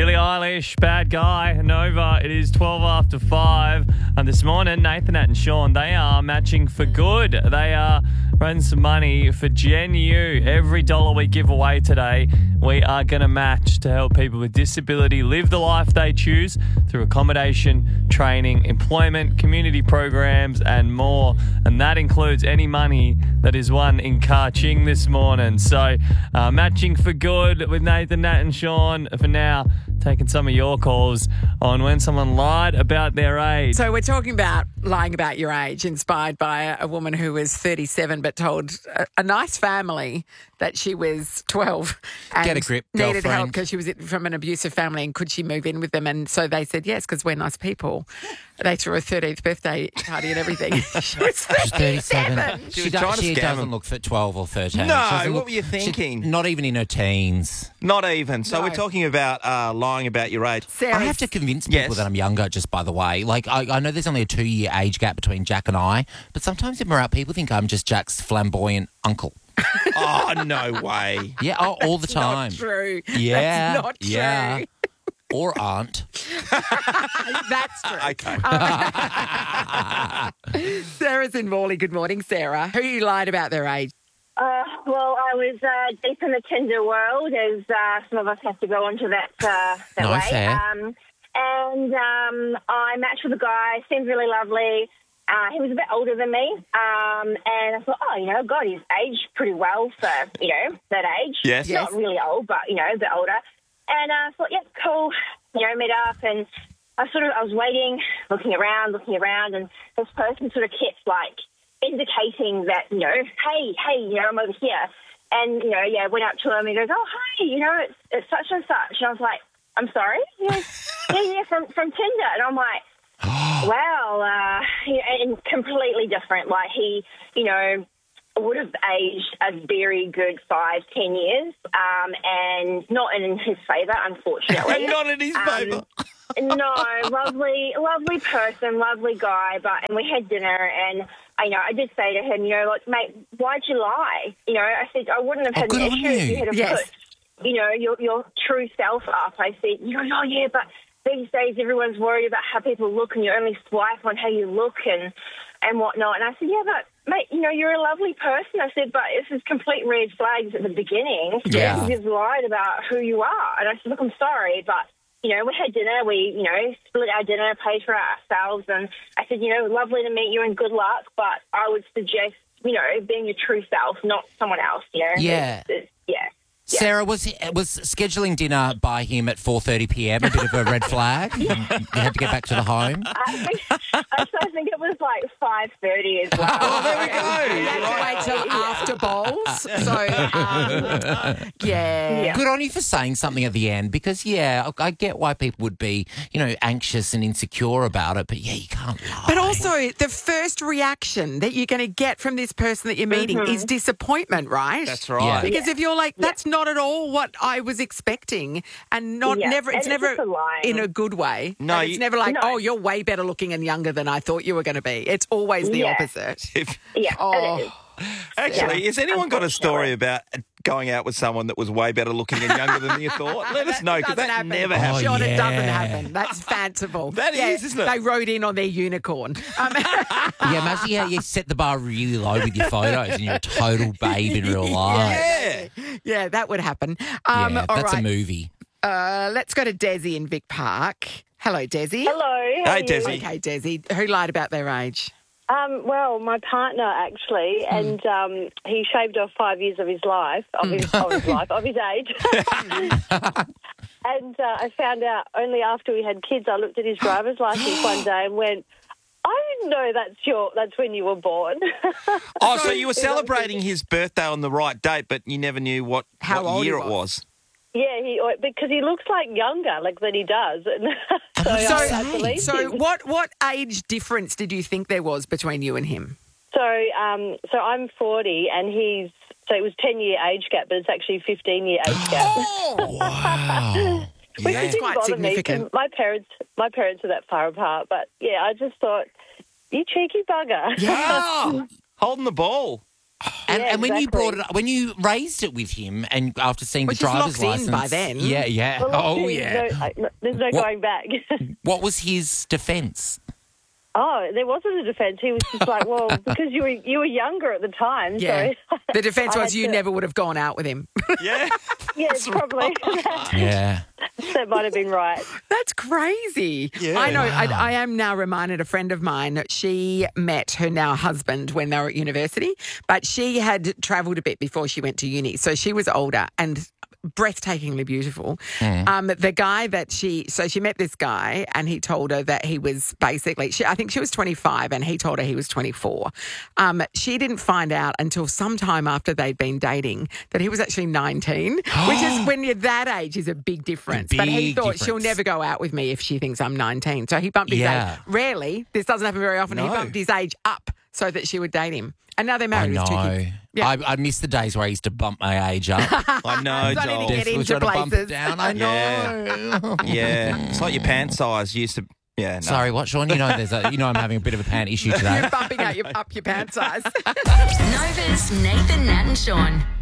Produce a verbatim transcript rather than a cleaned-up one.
Billie Eilish, Bad Guy, Nova. It is twelve after five. And this morning, Nathan, Nat and Sean, they are matching for good. They are running some money for Gen U. Every dollar we give away today, we are going to match to help people with disability live the life they choose through accommodation, training, employment, community programs, and more. And that includes any money that is won in Kaching this morning. So, uh, matching for good with Nathan, Nat and Sean for now. Taking some of your calls on when someone lied about their age. So we're talking about lying about your age, inspired by a, a woman who was thirty-seven but told a, a nice family that she was twelve and Get a grip, needed girlfriend. help because she was from an abusive family and could she move in with them? And so they said yes because we're nice people. They threw a thirteenth birthday party and everything. She was thirty-seven. She, was do- trying to she scam doesn't him. look for twelve or thirteen. No, She doesn't what look- were you she's thinking? not even in her teens. Not even. So No. we're talking about uh, lying about your age. Sarah's- I have to convince people Yes. that I'm younger, just by the way. Like, I, I know there's only a two-year age gap between Jack and I, but sometimes if we're out, people think I'm just Jack's flamboyant uncle. Oh, no way. Yeah, oh, all the time. Not true. Yeah, That's not true. yeah. Or aunt. That's true. Okay. Sarah's in Morley. Good morning, Sarah. Who you lied about their age? Uh, well, I was uh, deep in the Tinder world, as uh, some of us have to go onto that uh, that No, way. fair. Um, and um, I matched with a guy, seemed really lovely. Uh, he was a bit older than me, um, and I thought, oh, you know, God, he's aged pretty well for, you know, that age. Yes. Yes. Not really old, but, you know, a bit older. And uh, I thought, yeah, cool, you know, meet up. And I sort of, I was waiting, looking around, looking around, and this person sort of kept, like, indicating that, you know, hey, hey, you know, I'm over here. And, you know, yeah, went up to him and he goes, oh, hi, you know, it's, it's such and such. And I was like, I'm sorry? He goes, yeah, yeah, from, from Tinder. And I'm like, wow, uh, yeah, and completely different. Like he, you know, would have aged a very good five, ten years, um, and not in his favour, unfortunately. Not in his Um, favour. No, lovely, lovely person, lovely guy. But and we had dinner, and I you know I did say to him, you know, like, mate, why'd you lie? You know, I said I wouldn't have Oh, had good an on issue if you. you had have Yes. put, you know, your your true self up. I said, you know, oh yeah, but these days everyone's worried about how people look, and you only swipe on how you look and and whatnot. And I said, yeah, but mate, you know, you're a lovely person. I said, but this is complete red flags at the beginning. Yeah. You've lied about who you are. And I said, look, I'm sorry, but, you know, we had dinner. We, you know, split our dinner, paid for it ourselves. And I said, you know, lovely to meet you and good luck, but I would suggest, you know, being your true self, not someone else, you know. Yeah. It's, it's, yeah. Sarah, was was scheduling dinner by him at four thirty p.m. a bit of a red flag? You had to get back to the home? I think, actually, I think it was like five thirty as well. Oh, there we go. You had to wait till after bowls. So, um, yeah. Yeah. Good on you for saying something at the end because, yeah, I I get why people would be, you know, anxious and insecure about it, but, yeah, you can't lie. But also, the first reaction that you're going to get from this person that you're meeting is disappointment, right? That's right. Yeah. Because if you're like, that's not at all what I was expecting, and not Yeah, never, it's and it's never just a lie. in a good way. No, Like, it's you- never like, No. oh, you're way better looking and younger than I thought you were going to be. It's always the Yeah. opposite. If, Yeah, Oh. it is. actually, Yeah. has anyone got a story about going out with someone that was way better looking and younger than you thought? Let us know, because doesn't that happen. never Oh, happens. Sean, yeah. it doesn't happen. That's fanciful. That yeah, is, isn't it? They rode in on their unicorn. Um, Yeah, imagine how you set the bar really low with your photos and you're a total babe in real life. Yeah. yeah, that would happen. Um, yeah, all that's a right. movie. Uh, let's go to Desi in Vic Park. Hello, Desi. Hello. how Hey, are you? Desi. Okay, Desi. Who lied about their age? Um, well, my partner actually, and um, he shaved off five years of his life, of his, of his life, of his age. And uh, I found out only after we had kids. I looked at his driver's license one day and went, "I didn't know that's your that's when you were born." Oh, so you were celebrating his birthday on the right date, but you never knew what, How what old year he it was. was. Yeah, he because he looks like younger, like than he does. And so what I, did I he say? believed So, him. what what age difference did you think there was between you and him? So, um, so I'm forty, and he's so it was ten year age gap, but it's actually fifteen year age gap. Oh, Wow. Which Yeah. didn't Quite bother significant. me 'cause my parents, my parents are that far apart. But yeah, I just thought, you cheeky bugger. Ah, holding the ball. And, Yeah, and when you exactly. brought it up, when you raised it with him, and after seeing Well, the she's driver's locked in license, by then. yeah, yeah, Well, oh there's yeah. No, I, no, there's no What- going back. What was his defence? Oh, there wasn't a defence. He was just like, well, because you were you were younger at the time. Yeah. So The defence I was had you to- never would have gone out with him. Yeah. Yeah, probably. Yeah. That might have been right. That's crazy. Yeah. I know. Wow. I, I am now reminded, a friend of mine, she met her now husband when they were at university, but she had travelled a bit before she went to uni. So she was older and breathtakingly beautiful. Mm. Um, the guy that she, so she met this guy and he told her that he was basically, she, I think she was twenty-five and he told her he was twenty-four. Um, she didn't find out until sometime after they'd been dating that he was actually nineteen, which is when you're that age is a big difference. A but he big thought she'll difference. never go out with me if she thinks I'm nineteen. So he bumped his Yeah. age. Rarely, this doesn't happen very often. He No. bumped his age up so that she would date him. And now they're I married with two know. kids. Yeah. I, I miss the days where I used to bump my age up. I know, Don't need to Joel. get Definitely into trying to bump places. it down. I Yeah. know. Yeah. It's like your pant size used to. Yeah. No. Sorry, what, Sean? You know, there's a, you know, I'm having a bit of a pant issue today. You're bumping out your, up your pant size. Nova's Nathan, Nat, and Sean.